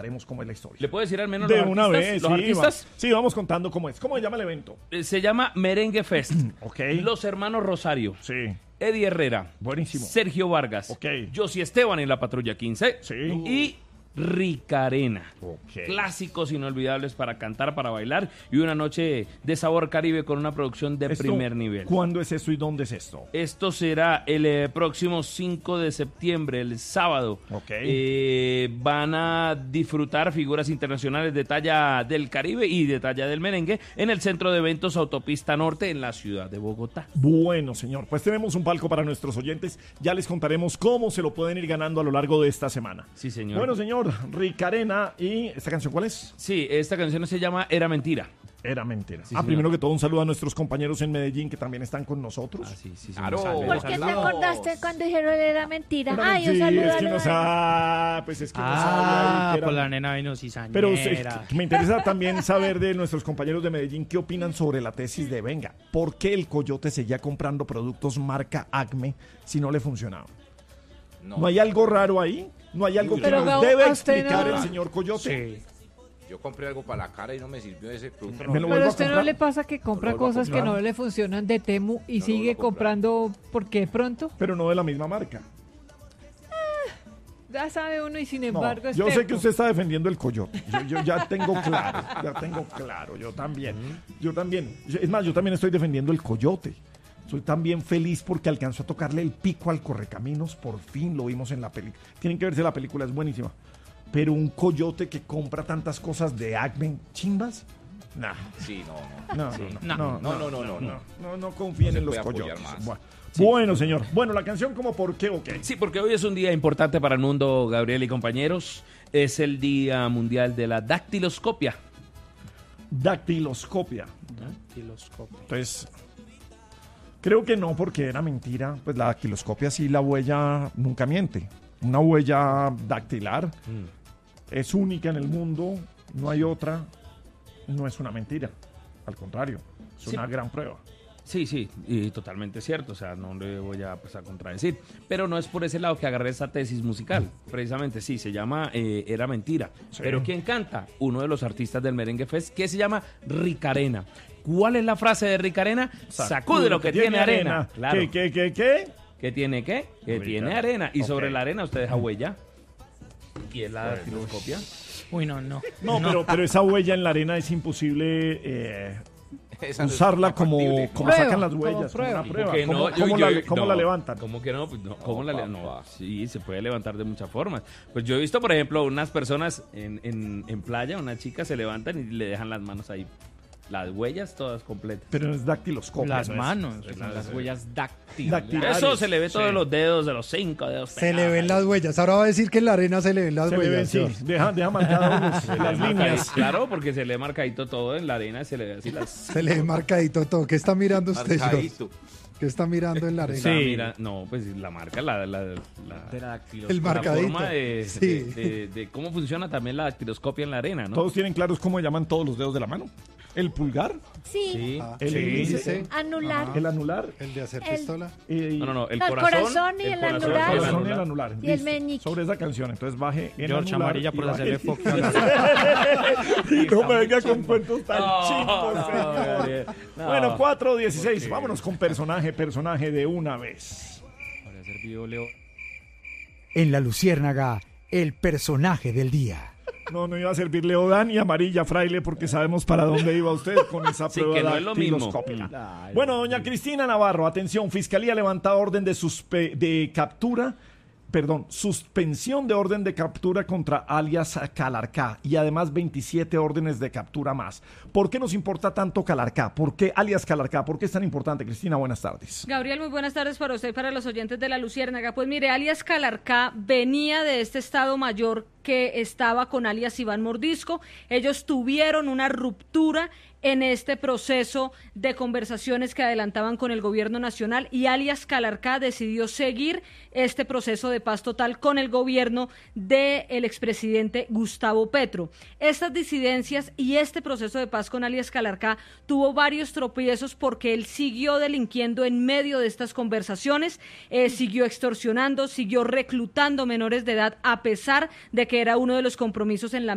contaremos cómo es la historia. ¿Le puedo decir al menos De los una artistas? vez, ¿Los sí, artistas? sí, vamos contando cómo es. ¿Cómo se llama el evento? Se llama Merengue Fest. Ok. Los hermanos Rosario. Sí, Eddie Herrera. buenísimo. Sergio Vargas. Ok. Josie Esteban en la Patrulla 15. Sí. Y Ricarena. Ok. Clásicos inolvidables para cantar, para bailar y una noche de sabor caribe con una producción de Esto, primer nivel. ¿Cuándo es esto y dónde es esto? Esto será el próximo 5 de septiembre, el sábado. Ok. Van a disfrutar figuras internacionales de talla del Caribe y de talla del merengue en el Centro de Eventos Autopista Norte en la ciudad de Bogotá. Bueno, señor, pues tenemos un palco para nuestros oyentes. Ya les contaremos cómo se lo pueden ir ganando a lo largo de esta semana. Sí, señor. Bueno, señor, Ricarena, ¿y esta canción cuál es? Sí, esta canción se llama Era Mentira. Era mentira. Sí, señor. Primero que todo, un saludo a nuestros compañeros en Medellín que también están con nosotros. Sí, sí, Claro. saludos. ¿Por qué te acordaste cuando dijeron era mentira? Ay, un Sí, saludo es a que no los- sabe, pues es que no sabe. ahí que por era- la nena vino cizañera. Pero me interesa también saber de nuestros compañeros de Medellín qué opinan sobre la tesis de Venga. ¿Por qué el Coyote seguía comprando productos marca Acme si no le funcionaba? ¿No hay algo raro ahí? ¿No hay algo que Pero, nos Gabo, debe a usted explicar no- el señor Coyote? Sí. Yo compré algo para la cara y no me sirvió ese producto. Me lo Pero vuelvo a a usted no comprar. le pasa que compra No lo vuelvo a cosas que comprar. no le funcionan de Temu y No lo sigue vuelvo a comprar. comprando porque pronto Pero no de la misma marca. ya sabe uno y sin No, embargo es yo sé terco. que usted está defendiendo el Coyote. Yo ya tengo claro, yo también. Es más, yo también estoy defendiendo el Coyote. Soy también feliz porque alcanzó a tocarle el pico al Correcaminos, por fin lo vimos en la película. Tienen que verse la película, es buenísima. Pero un Coyote que compra tantas cosas de Acme, chimbas, nah. Sí, No confíen No se en los puede apoyar Coyotes. más. Bueno, señor. Bueno, la canción como por qué o qué. Sí, porque hoy es un día importante para el mundo, Gabriel y compañeros. Es el Día Mundial de la Dactiloscopia. Dactiloscopia. Entonces, creo que no, porque era mentira. Pues la dactiloscopia sí, la huella nunca miente. Una huella dactilar es única en el mundo, no hay otra, no es una mentira. Al contrario, es Sí. una gran prueba. Sí, sí, y totalmente cierto, o sea, no le voy a, pues, a contradecir, pero no es por ese lado que agarré esa tesis musical, precisamente, sí, se llama Era Mentira, Sí. pero ¿quién canta? Uno de los artistas del Merengue Fest, que se llama Ricarena. ¿Cuál es la frase de Ricarena? Sacude lo que tiene arena. Claro. ¿Qué? ¿Qué tiene qué? Que Ricarena. tiene arena, y sobre Ok. la arena usted deja huella, y es la dactiloscopia. Uy, no. No, pero esa huella en la arena es imposible Esa no es usarla como factible. como Prueba, sacan las como huellas, como prueba. una prueba. Que ¿Cómo, no, cómo la levantan? ¿Cómo que no? Pues no, ¿cómo la levantan? No, papá. sí, se puede levantar de muchas formas. Pues yo he visto, por ejemplo, unas personas en playa, una chica se levantan y le dejan las manos ahí, las huellas todas completas. Pero no es dactiloscopia. Las ¿no es? manos, son las huellas dáctiles. Dactilares. Eso se le ve todos Sí. los dedos, de los 5 dedos. Se le ven las huellas. Ahora va a decir que en la arena se le ven las Se le ven, huellas. sí, deja marcadas las líneas. Claro, porque se le ve marcadito todo en la arena, se le ve así las... Se le ve marcadito todo. ¿Qué está mirando usted, George? Marcadito. ¿Qué está mirando en la arena? Sí. Mira, no, pues la marca, De la dactiloscopia. El la marcadito. forma Sí. de cómo funciona también la dactiloscopia en la arena, ¿no? ¿Todos tienen claros cómo llaman todos los dedos de la mano? ¿El pulgar? Sí, Sí. ¿El índice? anular. ¿El anular? El de hacer El- pistola. No, el No, el corazón y el corazón anular. y El corazón y el anular. Y el Listo. meñique. Sobre esa canción. Entonces baje en George anular amarilla por y hacerle baje- foco a la- Y no me venga con cuentos tan No, chicos, no, señor. Gabriel, no. Bueno, 4:16. Vámonos con personaje de una vez. Para hacer video, Leo. En La Luciérnaga, el personaje del día. No iba a servir Leodán y amarilla, fraile, porque sabemos para dónde iba usted con esa Sí, prueba que no es lo mismo. dactiloscópica. Bueno, doña Cristina Navarro, atención, Fiscalía levanta orden de captura, suspensión de orden de captura contra alias Calarcá y además 27 órdenes de captura más. ¿Por qué nos importa tanto Calarcá? ¿Por qué alias Calarcá? ¿Por qué es tan importante? Cristina, buenas tardes. Gabriel, muy buenas tardes para usted y para los oyentes de La Luciérnaga. Pues mire, alias Calarcá venía de este Estado Mayor que estaba con alias Iván Mordisco. Ellos tuvieron una ruptura en este proceso de conversaciones que adelantaban con el gobierno nacional y alias Calarcá decidió seguir este proceso de paz total con el gobierno del expresidente Gustavo Petro. Estas disidencias y este proceso de paz con alias Calarcá tuvo varios tropiezos porque él siguió delinquiendo en medio de estas conversaciones, siguió extorsionando, siguió reclutando menores de edad a pesar de que era uno de los compromisos en la